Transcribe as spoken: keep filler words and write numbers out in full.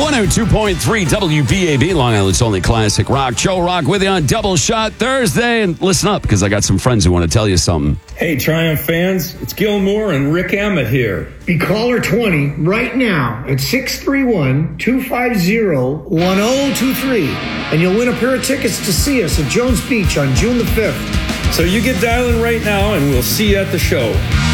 one oh two point three W B A B, Long Island's only classic rock. Joe Rock with you on Double Shot Thursday. And listen up, because I got some friends who want to tell you something. Hey, Triumph fans, it's Gil Moore and Rick Emmett here. Be caller twenty right now at six three one, two five zero, one zero two three, and you'll win a pair of tickets to see us at Jones Beach on June the fifth. So you get dialing right now, and we'll see you at the show.